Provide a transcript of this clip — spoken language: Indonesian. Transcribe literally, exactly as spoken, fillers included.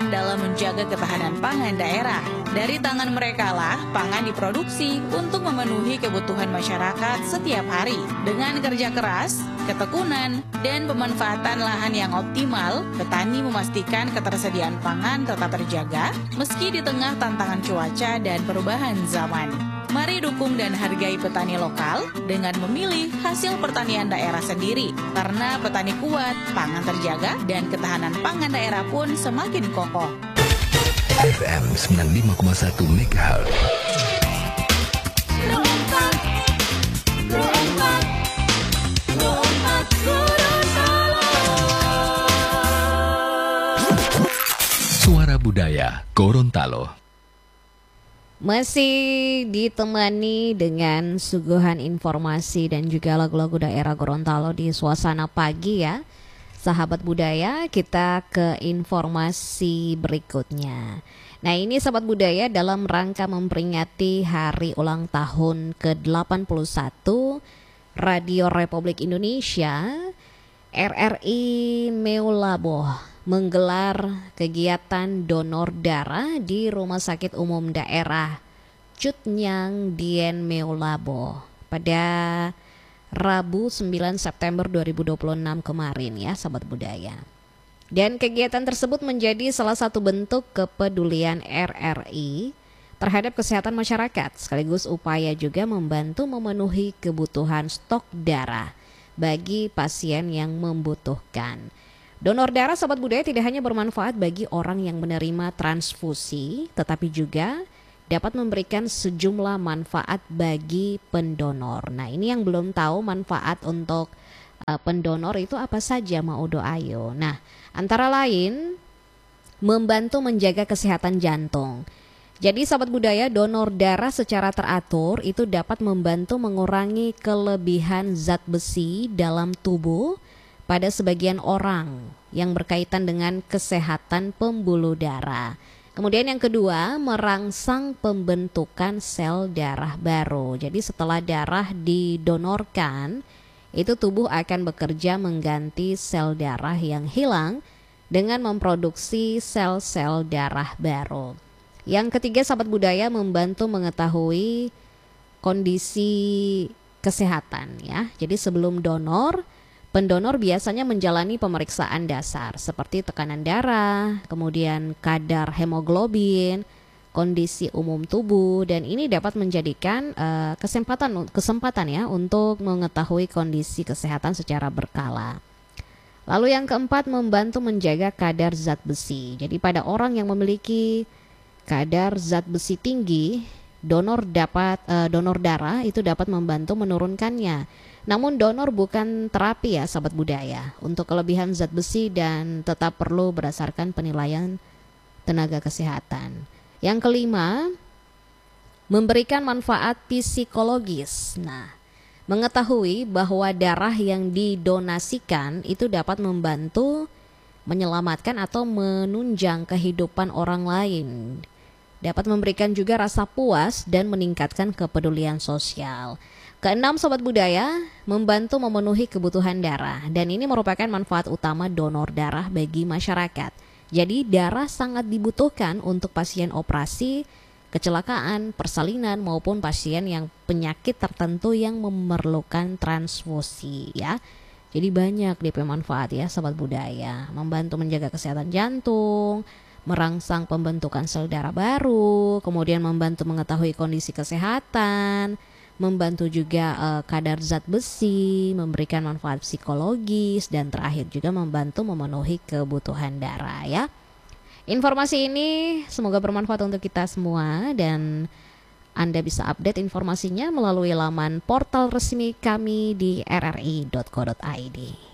berperan dalam menjaga ketahanan pangan daerah. Dari tangan mereka lah pangan diproduksi untuk memenuhi kebutuhan masyarakat setiap hari. Dengan kerja keras, ketekunan, dan pemanfaatan lahan yang optimal, petani memastikan ketersediaan pangan tetap terjaga meski di tengah tantangan cuaca dan perubahan zaman. Mari dukung dan hargai petani lokal dengan memilih hasil pertanian daerah sendiri. Karena petani kuat, pangan terjaga, dan ketahanan pangan daerah pun semakin kokoh. F M sembilan puluh lima koma satu Megahertz. Suara Budaya Gorontalo. Masih ditemani dengan suguhan informasi dan juga lagu-lagu daerah Gorontalo di suasana pagi ya. Sahabat budaya, kita ke informasi berikutnya. Nah, ini sahabat budaya dalam rangka memperingati hari ulang tahun ke delapan puluh satu Radio Republik Indonesia, R R I Meulaboh menggelar kegiatan donor darah di Rumah Sakit Umum Daerah Cutnyang Dien Meulaboh pada Rabu sembilan September dua ribu dua puluh enam kemarin ya sahabat budaya. Dan kegiatan tersebut menjadi salah satu bentuk kepedulian R R I terhadap kesehatan masyarakat, sekaligus upaya juga membantu memenuhi kebutuhan stok darah bagi pasien yang membutuhkan. Donor darah sahabat budaya tidak hanya bermanfaat bagi orang yang menerima transfusi, tetapi juga dapat memberikan sejumlah manfaat bagi pendonor. Nah, ini yang belum tahu manfaat untuk uh, pendonor itu apa saja, mau doayo. Nah, antara lain membantu menjaga kesehatan jantung. Jadi sahabat budaya, donor darah secara teratur itu dapat membantu mengurangi kelebihan zat besi dalam tubuh pada sebagian orang yang berkaitan dengan kesehatan pembuluh darah. Kemudian yang kedua, merangsang pembentukan sel darah baru. Jadi setelah darah didonorkan, itu tubuh akan bekerja mengganti sel darah yang hilang dengan memproduksi sel-sel darah baru. Yang ketiga, sahabat budaya, membantu mengetahui kondisi kesehatan ya. Jadi sebelum donor, pendonor biasanya menjalani pemeriksaan dasar seperti tekanan darah, kemudian kadar hemoglobin, kondisi umum tubuh, dan ini dapat menjadikan uh, kesempatan kesempatan ya untuk mengetahui kondisi kesehatan secara berkala. Lalu yang keempat, membantu menjaga kadar zat besi. Jadi pada orang yang memiliki kadar zat besi tinggi, donor dapat uh, donor darah itu dapat membantu menurunkannya. Namun donor bukan terapi ya sahabat budaya untuk kelebihan zat besi dan tetap perlu berdasarkan penilaian tenaga kesehatan. Yang kelima, memberikan manfaat psikologis. Nah, mengetahui bahwa darah yang didonasikan itu dapat membantu menyelamatkan atau menunjang kehidupan orang lain. Dapat memberikan juga rasa puas dan meningkatkan kepedulian sosial. Keenam, sobat budaya, membantu memenuhi kebutuhan darah, dan ini merupakan manfaat utama donor darah bagi masyarakat. Jadi darah sangat dibutuhkan untuk pasien operasi, kecelakaan, persalinan maupun pasien yang penyakit tertentu yang memerlukan transfusi ya. Jadi banyak D P manfaat ya sobat budaya, membantu menjaga kesehatan jantung, merangsang pembentukan sel darah baru, kemudian membantu mengetahui kondisi kesehatan, membantu juga uh, kadar zat besi, memberikan manfaat psikologis, dan terakhir juga membantu memenuhi kebutuhan darah ya. Informasi ini semoga bermanfaat untuk kita semua, dan Anda bisa update informasinya melalui laman portal resmi kami di r r i dot co dot i d.